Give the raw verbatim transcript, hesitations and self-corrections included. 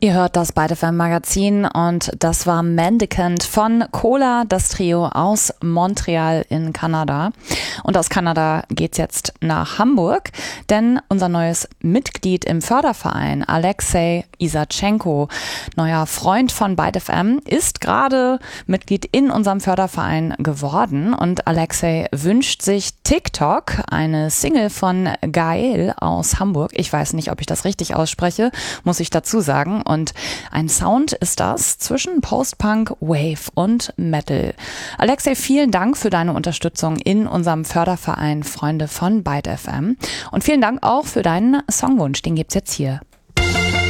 Ihr hört das Byte F M Magazin und das war Mendicant von Cola, das Trio aus Montreal in Kanada. Und aus Kanada geht's jetzt nach Hamburg, denn unser neues Mitglied im Förderverein, Alexei Isatschenko, neuer Freund von Byte F M, ist gerade Mitglied in unserem Förderverein geworden. Und Alexei wünscht sich TikTok, eine Single von Gael aus Hamburg. Ich weiß nicht, ob ich das richtig ausspreche, muss ich dazu sagen. Und ein Sound ist das zwischen Post-Punk, Wave und Metal. Alexei, vielen Dank für deine Unterstützung in unserem Förderverein Freunde von Byte F M. Und vielen Dank auch für deinen Songwunsch, den gibt's jetzt hier.